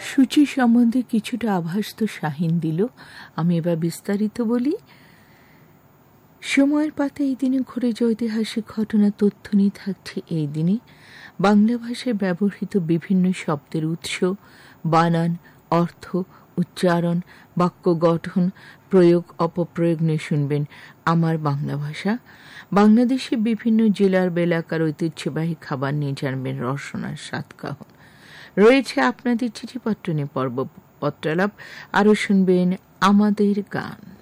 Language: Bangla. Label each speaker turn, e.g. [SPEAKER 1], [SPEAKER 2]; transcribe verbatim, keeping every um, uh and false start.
[SPEAKER 1] সূচি সম্বন্ধে কিছুটা আভাস তো শাহিন দিল, আমি এবার বিস্তারিত বলি। সময়ের পাতায় এই দিনে ঘটে যে ঐতিহাসিক ঘটনা তথ্য নিয়ে থাকছে এই দিনে বাংলা ভাষায় ব্যবহৃত বিভিন্ন শব্দের উৎস, বানান, অর্থ, উচ্চারণ, বাক্য গঠন, প্রয়োগ অপপ্রয়োগ নিয়ে শুনবেন আমার বাংলা ভাষা। বাংলাদেশে বিভিন্ন জেলার বেলাকার ঐতিহ্যবাহী খাবার নিয়ে জানবেন রসনার সাতকাহন। রয়েছে আপনাদের চিঠিপত্র নিয়ে পর্ব পত্রালাপ, আরও শুনবেন আমাদের গান।